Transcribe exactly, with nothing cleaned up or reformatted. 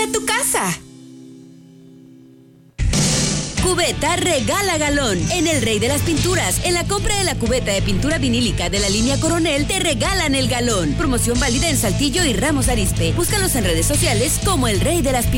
a tu casa. Cubeta regala galón. En el Rey de las Pinturas, en la compra de la cubeta de pintura vinílica de la línea Coronel, te regalan el galón. Promoción válida en Saltillo y Ramos Arizpe. Búscalos en redes sociales como el Rey de las Pinturas.